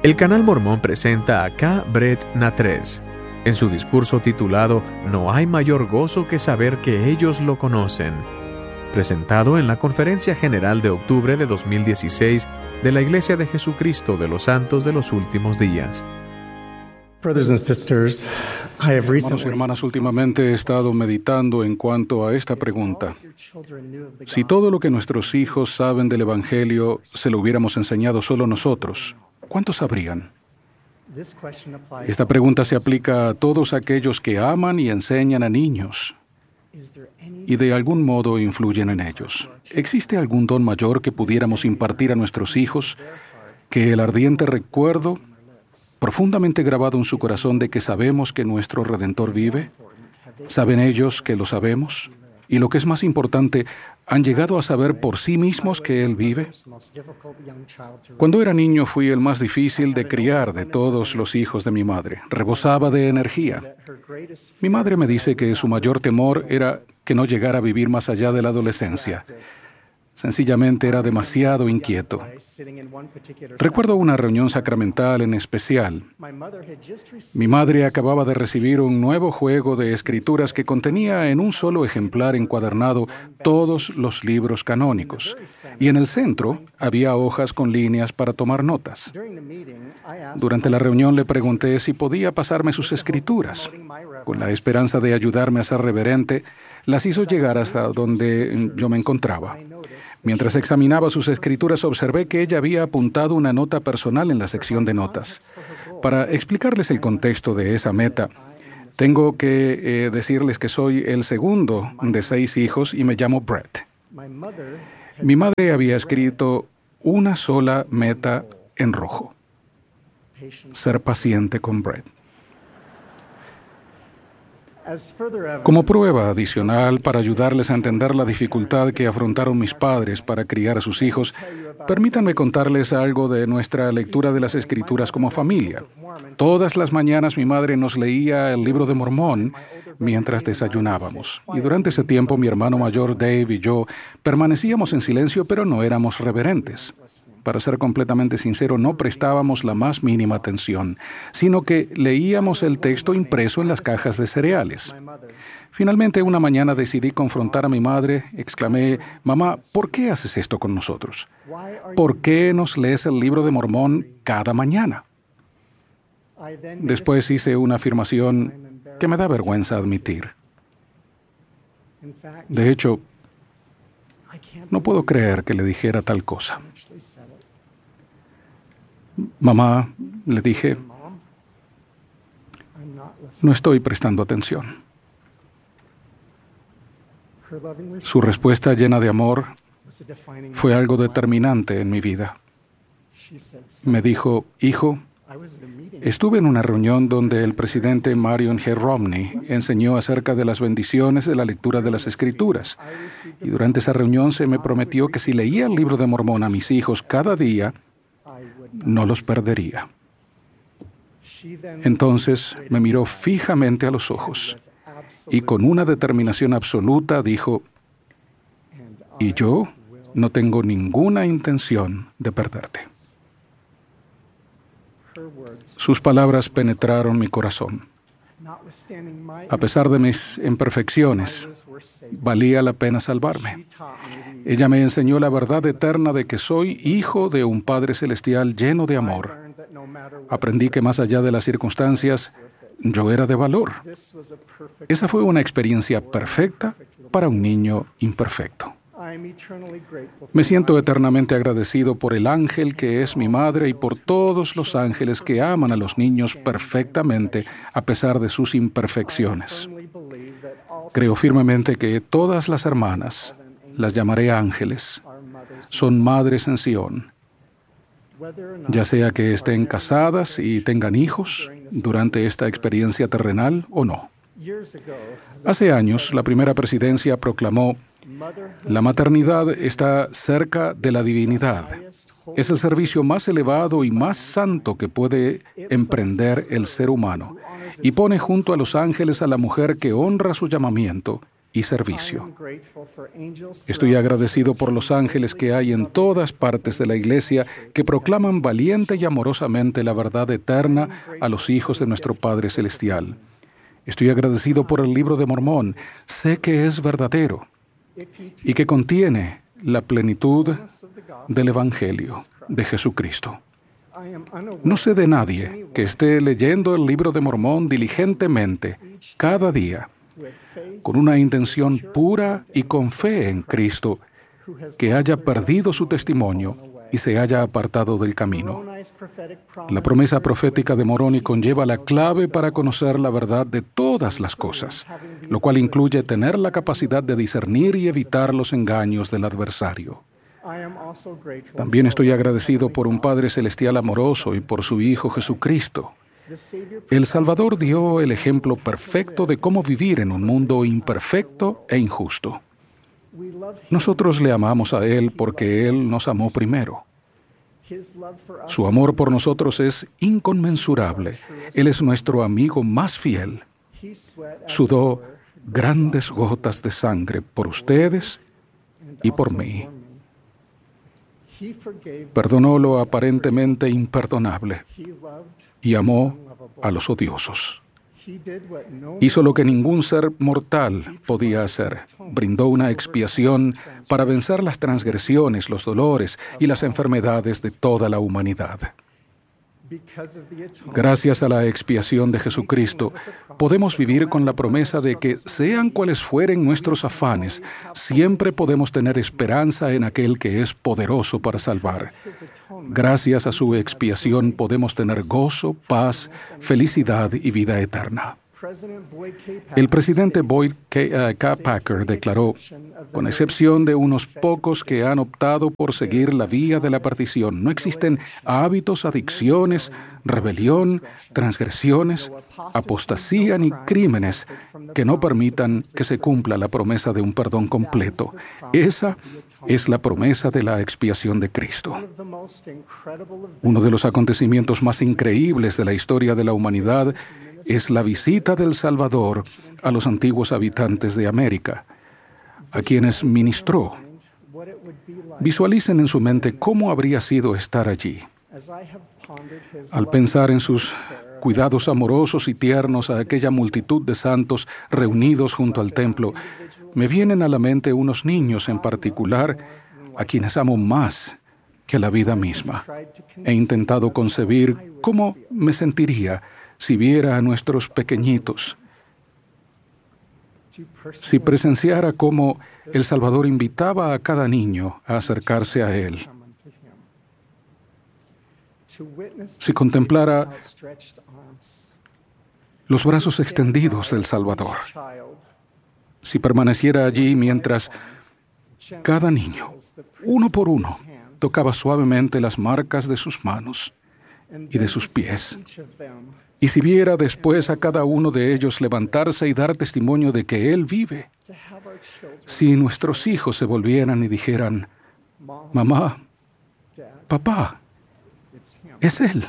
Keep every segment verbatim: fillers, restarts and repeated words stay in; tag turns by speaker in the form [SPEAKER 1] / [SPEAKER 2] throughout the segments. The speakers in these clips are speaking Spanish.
[SPEAKER 1] El Canal Mormón presenta a K. Brett Natrez en su discurso titulado No hay mayor gozo que saber que ellos lo conocen, presentado en la Conferencia General de octubre de dos mil dieciséis de la Iglesia de Jesucristo de los Santos de los Últimos Días.
[SPEAKER 2] Brothers and sisters, I have
[SPEAKER 3] Hermanos y
[SPEAKER 2] recently
[SPEAKER 3] hermanas, últimamente he estado meditando en cuanto a esta pregunta. Si todo lo que nuestros hijos saben del Evangelio se lo hubiéramos enseñado solo nosotros, ¿cuántos sabrían? Esta pregunta se aplica a todos aquellos que aman y enseñan a niños y de algún modo influyen en ellos. ¿Existe algún don mayor que pudiéramos impartir a nuestros hijos que el ardiente recuerdo profundamente grabado en su corazón de que sabemos que nuestro Redentor vive? ¿Saben ellos que lo sabemos? Y lo que es más importante, ¿han llegado a saber por sí mismos que Él vive? Cuando era niño fui el más difícil de criar de todos los hijos de mi madre. Rebosaba de energía. Mi madre me dice que su mayor temor era que no llegara a vivir más allá de la adolescencia. Sencillamente era demasiado inquieto. Recuerdo una reunión sacramental en especial. Mi madre acababa de recibir un nuevo juego de escrituras que contenía en un solo ejemplar encuadernado todos los libros canónicos. Y en el centro había hojas con líneas para tomar notas. Durante la reunión le pregunté si podía pasarme sus escrituras. Con la esperanza de ayudarme a ser reverente, las hizo llegar hasta donde yo me encontraba. Mientras examinaba sus escrituras, observé que ella había apuntado una nota personal en la sección de notas. Para explicarles el contexto de esa meta, tengo que eh, decirles que soy el segundo de seis hijos y me llamo Brett. Mi madre había escrito una sola meta en rojo: ser paciente con Brett. Como prueba adicional para ayudarles a entender la dificultad que afrontaron mis padres para criar a sus hijos, permítanme contarles algo de nuestra lectura de las Escrituras como familia. Todas las mañanas mi madre nos leía el Libro de Mormón mientras desayunábamos. Y durante ese tiempo mi hermano mayor Dave y yo permanecíamos en silencio, pero no éramos reverentes. Para ser completamente sincero, no prestábamos la más mínima atención, sino que leíamos el texto impreso en las cajas de cereales. Finalmente, una mañana decidí confrontar a mi madre. Exclamé: «Mamá, ¿por qué haces esto con nosotros? ¿Por qué nos lees el Libro de Mormón cada mañana?» Después hice una afirmación que me da vergüenza admitir. De hecho, no puedo creer que le dijera tal cosa. «Mamá», le dije, «no estoy prestando atención». Su respuesta llena de amor fue algo determinante en mi vida. Me dijo: «Hijo, estuve en una reunión donde el presidente Marion G. Romney enseñó acerca de las bendiciones de la lectura de las Escrituras. Y durante esa reunión se me prometió que si leía el Libro de Mormón a mis hijos cada día, no los perdería». Entonces me miró fijamente a los ojos y con una determinación absoluta dijo: «Y yo no tengo ninguna intención de perderte». Sus palabras penetraron mi corazón. A pesar de mis imperfecciones, valía la pena salvarme. Ella me enseñó la verdad eterna de que soy hijo de un Padre Celestial lleno de amor. Aprendí que más allá de las circunstancias, yo era de valor. Esa fue una experiencia perfecta para un niño imperfecto. Me siento eternamente agradecido por el ángel que es mi madre y por todos los ángeles que aman a los niños perfectamente a pesar de sus imperfecciones. Creo firmemente que todas las hermanas, las llamaré ángeles, son madres en Sion, ya sea que estén casadas y tengan hijos durante esta experiencia terrenal o no. Hace años, la primera presidencia proclamó: «La maternidad está cerca de la divinidad. Es el servicio más elevado y más santo que puede emprender el ser humano, y pone junto a los ángeles a la mujer que honra su llamamiento y servicio. Estoy agradecido por los ángeles que hay en todas partes de la Iglesia que proclaman valiente y amorosamente la verdad eterna a los hijos de nuestro Padre Celestial. Estoy agradecido por el Libro de Mormón. Sé que es verdadero y que contiene la plenitud del Evangelio de Jesucristo. No sé de nadie que esté leyendo el Libro de Mormón diligentemente cada día, con una intención pura y con fe en Cristo, que haya perdido su testimonio y se haya apartado del camino. La promesa profética de Moroni conlleva la clave para conocer la verdad de todas las cosas, lo cual incluye tener la capacidad de discernir y evitar los engaños del adversario. También estoy agradecido por un Padre Celestial amoroso y por su Hijo Jesucristo. El Salvador dio el ejemplo perfecto de cómo vivir en un mundo imperfecto e injusto. Nosotros le amamos a Él porque Él nos amó primero. Su amor por nosotros es inconmensurable. Él es nuestro amigo más fiel. Sudó grandes gotas de sangre por ustedes y por mí. Perdonó lo aparentemente imperdonable y amó a los odiosos. Hizo lo que ningún ser mortal podía hacer. Brindó una expiación para vencer las transgresiones, los dolores y las enfermedades de toda la humanidad. Gracias a la expiación de Jesucristo, podemos vivir con la promesa de que, sean cuales fueren nuestros afanes, siempre podemos tener esperanza en aquel que es poderoso para salvar. Gracias a su expiación podemos tener gozo, paz, felicidad y vida eterna. El presidente Boyd K. Packer declaró, con excepción de unos pocos que han optado por seguir la vía de la perdición, no existen hábitos, adicciones, rebelión, transgresiones, apostasía ni crímenes que no permitan que se cumpla la promesa de un perdón completo. Esa es la promesa de la expiación de Cristo. Uno de los acontecimientos más increíbles de la historia de la humanidad es la visita del Salvador a los antiguos habitantes de América, a quienes ministró. Visualicen en su mente cómo habría sido estar allí. Al pensar en sus cuidados amorosos y tiernos a aquella multitud de santos reunidos junto al templo, me vienen a la mente unos niños en particular a quienes amo más que a la vida misma. He intentado concebir cómo me sentiría si viera a nuestros pequeñitos, si presenciara cómo el Salvador invitaba a cada niño a acercarse a Él, si contemplara los brazos extendidos del Salvador, si permaneciera allí mientras cada niño, uno por uno, tocaba suavemente las marcas de sus manos y de sus pies, y si viera después a cada uno de ellos levantarse y dar testimonio de que Él vive. Si nuestros hijos se volvieran y dijeran, mamá, papá, es Él.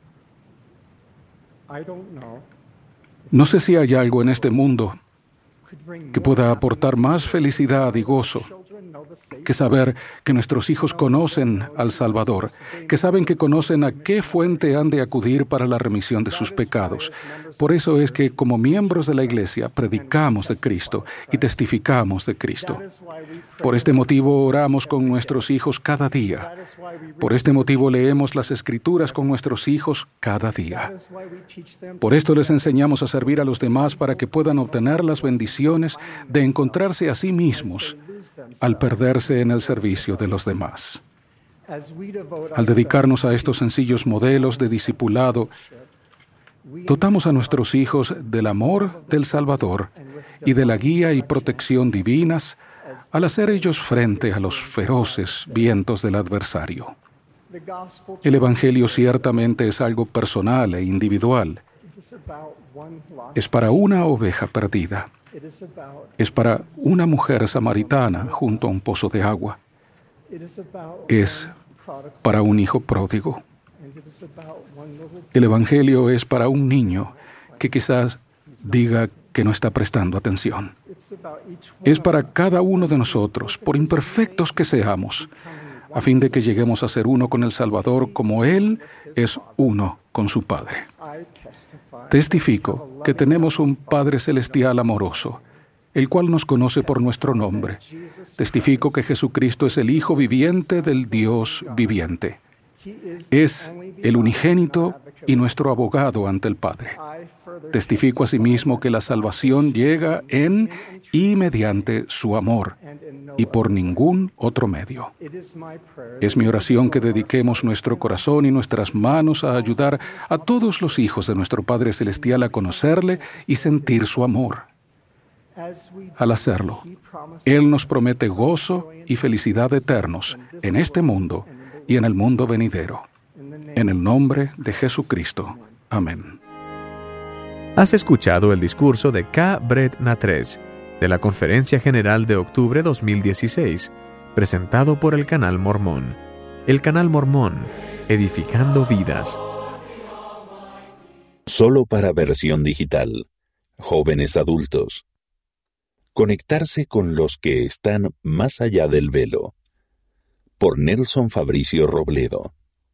[SPEAKER 3] No sé si hay algo en este mundo que pueda aportar más felicidad y gozo que saber que nuestros hijos conocen al Salvador, que saben que conocen a qué fuente han de acudir para la remisión de sus pecados. Por eso es que, como miembros de la Iglesia, predicamos de Cristo y testificamos de Cristo. Por este motivo oramos con nuestros hijos cada día. Por este motivo leemos las Escrituras con nuestros hijos cada día. Por esto les enseñamos a servir a los demás para que puedan obtener las bendiciones de encontrarse a sí mismos al perderse en el servicio de los demás. Al dedicarnos a estos sencillos modelos de discipulado, dotamos a nuestros hijos del amor del Salvador y de la guía y protección divinas al hacer ellos frente a los feroces vientos del adversario. El Evangelio ciertamente es algo personal e individual. Es para una oveja perdida. Es para una mujer samaritana junto a un pozo de agua. Es para un hijo pródigo. El Evangelio es para un niño que quizás diga que no está prestando atención. Es para cada uno de nosotros, por imperfectos que seamos, a fin de que lleguemos a ser uno con el Salvador como Él es uno con su Padre. Testifico que tenemos un Padre Celestial amoroso, el cual nos conoce por nuestro nombre. Testifico que Jesucristo es el Hijo viviente del Dios viviente. Es el unigénito y nuestro abogado ante el Padre. Testifico asimismo que la salvación llega en y mediante su amor, y por ningún otro medio. Es mi oración que dediquemos nuestro corazón y nuestras manos a ayudar a todos los hijos de nuestro Padre Celestial a conocerle y sentir su amor. Al hacerlo, Él nos promete gozo y felicidad eternos en este mundo y en el mundo venidero. En el nombre de Jesucristo. Amén.
[SPEAKER 1] Has escuchado el discurso de K. Brett Natrez de la Conferencia General de octubre dos mil dieciséis, presentado por el Canal Mormón. El Canal Mormón, edificando vidas.
[SPEAKER 4] Solo para versión digital. Jóvenes adultos. Conectarse con los que están más allá del velo. Por Nelson Fabricio Robledo.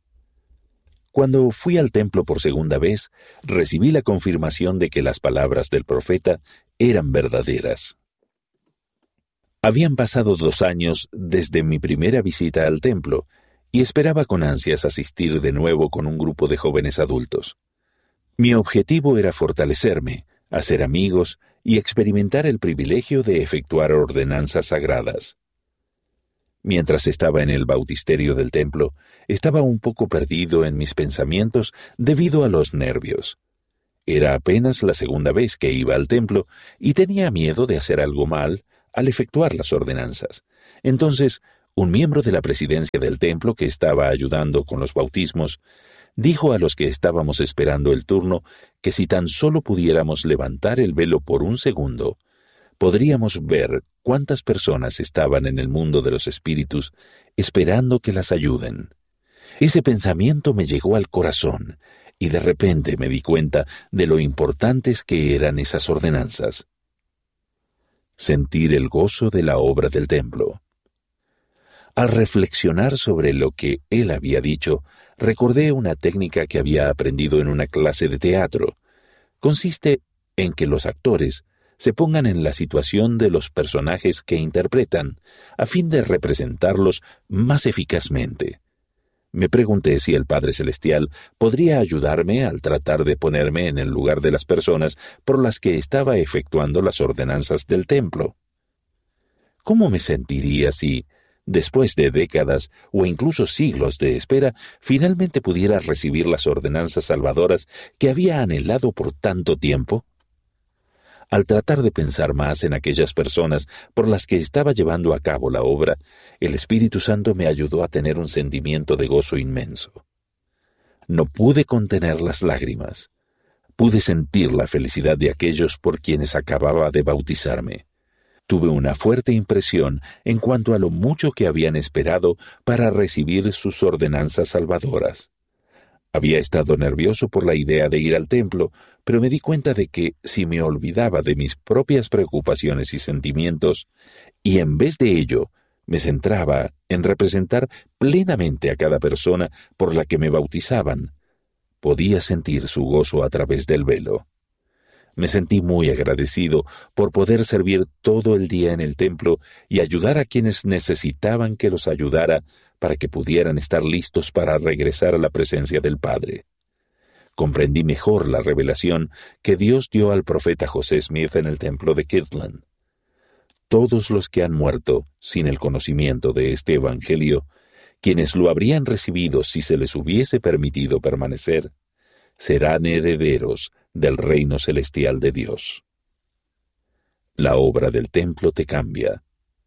[SPEAKER 4] Cuando fui al templo por segunda vez, recibí la confirmación de que las palabras del profeta eran verdaderas. Habían pasado dos años desde mi primera visita al templo y esperaba con ansias asistir de nuevo con un grupo de jóvenes adultos. Mi objetivo era fortalecerme, hacer amigos y experimentar el privilegio de efectuar ordenanzas sagradas. Mientras estaba en el bautisterio del templo, estaba un poco perdido en mis pensamientos debido a los nervios. Era apenas la segunda vez que iba al templo y tenía miedo de hacer algo mal al efectuar las ordenanzas. Entonces, un miembro de la presidencia del templo que estaba ayudando con los bautismos dijo a los que estábamos esperando el turno que si tan solo pudiéramos levantar el velo por un segundo, podríamos ver cuántas personas estaban en el mundo de los espíritus esperando que las ayuden. Ese pensamiento me llegó al corazón y de repente me di cuenta de lo importantes que eran esas ordenanzas. Sentir el gozo de la obra del templo. Al reflexionar sobre lo que él había dicho, recordé una técnica que había aprendido en una clase de teatro. Consiste en que los actores se pongan en la situación de los personajes que interpretan, a fin de representarlos más eficazmente. Me pregunté si el Padre Celestial podría ayudarme al tratar de ponerme en el lugar de las personas por las que estaba efectuando las ordenanzas del templo. ¿Cómo me sentiría si, después de décadas o incluso siglos de espera, finalmente pudiera recibir las ordenanzas salvadoras que había anhelado por tanto tiempo? Al tratar de pensar más en aquellas personas por las que estaba llevando a cabo la obra, el Espíritu Santo me ayudó a tener un sentimiento de gozo inmenso. No pude contener las lágrimas. Pude sentir la felicidad de aquellos por quienes acababa de bautizarme. Tuve una fuerte impresión en cuanto a lo mucho que habían esperado para recibir sus ordenanzas salvadoras. Había estado nervioso por la idea de ir al templo, pero me di cuenta de que si me olvidaba de mis propias preocupaciones y sentimientos, y en vez de ello me centraba en representar plenamente a cada persona por la que me bautizaban, podía sentir su gozo a través del velo. Me sentí muy agradecido por poder servir todo el día en el templo y ayudar a quienes necesitaban que los ayudara para que pudieran estar listos para regresar a la presencia del Padre. Comprendí mejor la revelación que Dios dio al profeta José Smith en el templo de Kirtland. Todos los que han muerto sin el conocimiento de este Evangelio, quienes lo habrían recibido si se les hubiese permitido permanecer, serán herederos del reino celestial de Dios. La obra del templo te cambia.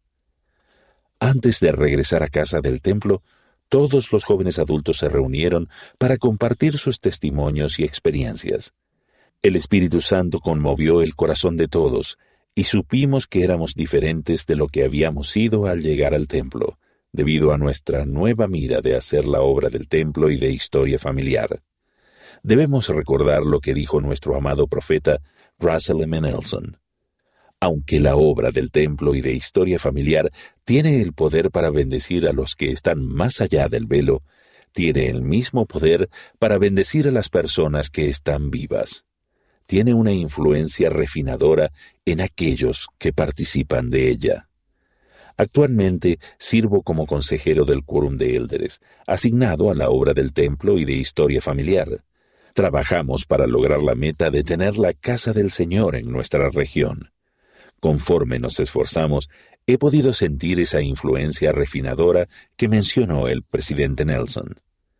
[SPEAKER 4] Antes de regresar a casa del templo, todos los jóvenes adultos se reunieron para compartir sus testimonios y experiencias. El Espíritu Santo conmovió el corazón de todos y supimos que éramos diferentes de lo que habíamos sido al llegar al templo, debido a nuestra nueva mira de hacer la obra del templo y de historia familiar. Debemos recordar lo que dijo nuestro amado profeta Russell M. Nelson. Aunque la obra del templo y de historia familiar tiene el poder para bendecir a los que están más allá del velo, tiene el mismo poder para bendecir a las personas que están vivas. Tiene una influencia refinadora en aquellos que participan de ella. Actualmente sirvo como consejero del Quórum de Élderes, asignado a la obra del templo y de historia familiar. Trabajamos para lograr la meta de tener la casa del Señor en nuestra región. Conforme nos esforzamos, he podido sentir esa influencia refinadora que mencionó el presidente Nelson.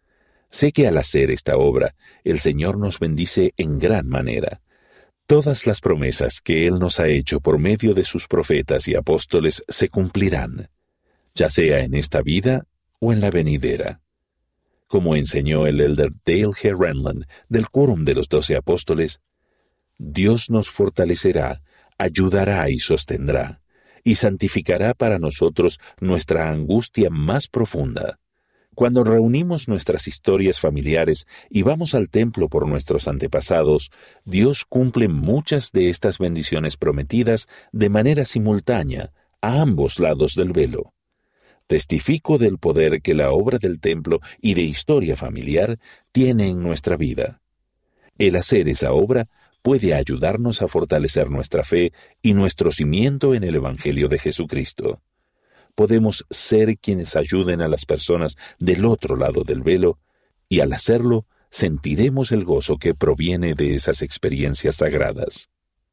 [SPEAKER 4] Sé que al hacer esta obra, el Señor nos bendice en gran manera. Todas las promesas que Él nos ha hecho por medio de sus profetas y apóstoles se cumplirán, ya sea en esta vida o en la venidera. Como enseñó el elder Dale G. Renlund del Quórum de los Doce Apóstoles, Dios nos fortalecerá, ayudará y sostendrá, y santificará para nosotros nuestra angustia más profunda. Cuando reunimos nuestras historias familiares y vamos al templo por nuestros antepasados, Dios cumple muchas de estas bendiciones prometidas de manera simultánea a ambos lados del velo. Testifico del poder que la obra del templo y de historia familiar tiene en nuestra vida. El hacer esa obra puede ayudarnos a fortalecer nuestra fe y nuestro cimiento en el Evangelio de Jesucristo. Podemos ser quienes ayuden a las personas del otro lado del velo, y al hacerlo, sentiremos el gozo que proviene de esas experiencias sagradas.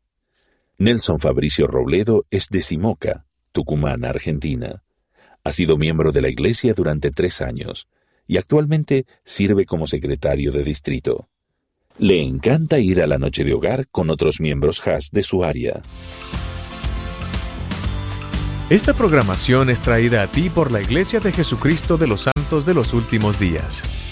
[SPEAKER 4] Nelson Fabricio Robledo es de Simoca, Tucumán, Argentina. Ha sido miembro de la Iglesia durante tres años, y actualmente sirve como secretario de distrito. Le encanta ir a la noche de hogar con otros miembros H A S de su área.
[SPEAKER 1] Esta programación es traída a ti por la Iglesia de Jesucristo de los Santos de los Últimos Días.